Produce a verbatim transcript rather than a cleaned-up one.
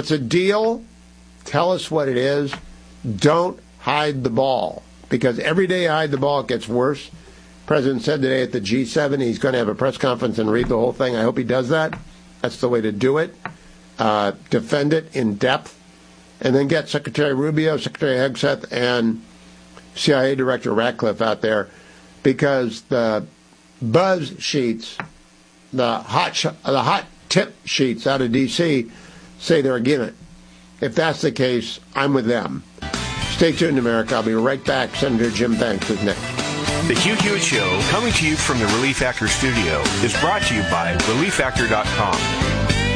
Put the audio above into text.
it's a deal, tell us what it is. Don't hide the ball, because every day you hide the ball, it gets worse. The President said today at the G seven he's going to have a press conference and read the whole thing. I hope he does that. That's the way to do it. Uh, defend it in depth, and then get Secretary Rubio, Secretary Hegseth, and C I A Director Ratcliffe out there, because the buzz sheets, the hot sh- the hot tip sheets out of D C say they're against it. If that's the case, I'm with them. Stay tuned, America. I'll be right back. Senator Jim Banks with next. The Hugh Hewitt Show, coming to you from the Relief Factor studio, is brought to you by relief factor dot com.